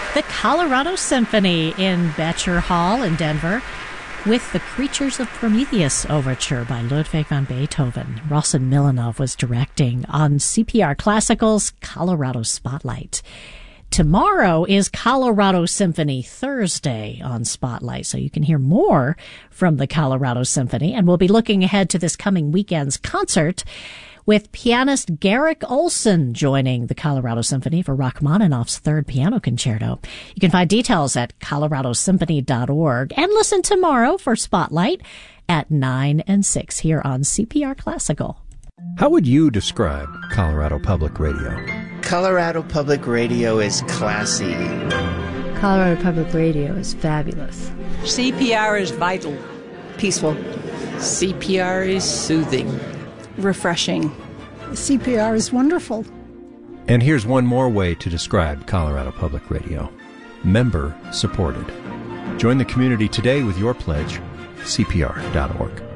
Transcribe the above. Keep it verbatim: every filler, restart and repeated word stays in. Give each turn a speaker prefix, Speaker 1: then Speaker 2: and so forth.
Speaker 1: the Colorado Symphony in Becher Hall in Denver with the Creatures of Prometheus Overture by Ludwig van Beethoven. Rawson Milanov was directing on C P R Classical's Colorado Spotlight. Tomorrow is Colorado Symphony Thursday on Spotlight, so you can hear more from the Colorado Symphony, and we'll be looking ahead to this coming weekend's concert with pianist Garrick Olson joining the Colorado Symphony for Rachmaninoff's third piano concerto. You can find details at colorado symphony dot org and listen tomorrow for Spotlight at nine and six here on C P R Classical.
Speaker 2: How would you describe Colorado Public Radio?
Speaker 3: Colorado Public Radio is classy.
Speaker 4: Colorado Public Radio is fabulous.
Speaker 5: C P R is vital.
Speaker 6: Peaceful.
Speaker 7: C P R is soothing.
Speaker 6: Refreshing.
Speaker 8: C P R is wonderful.
Speaker 2: And here's one more way to describe Colorado Public Radio. Member supported. Join the community today with your pledge, C P R dot org.